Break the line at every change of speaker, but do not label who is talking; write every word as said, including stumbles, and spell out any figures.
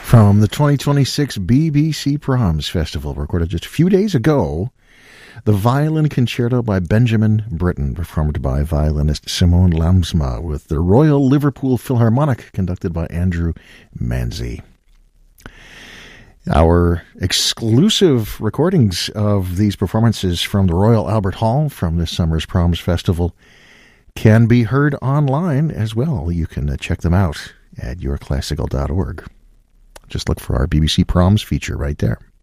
From the twenty twenty-six B B C Proms Festival, recorded just a few days ago, the Violin Concerto by Benjamin Britten, performed by violinist Simone Lamsma, with the Royal Liverpool Philharmonic, conducted by Andrew Manzi. Our exclusive recordings of these performances from the Royal Albert Hall from this summer's Proms Festival can be heard online as well. You can check them out at your classical dot org. Just look for our B B C Proms feature right there.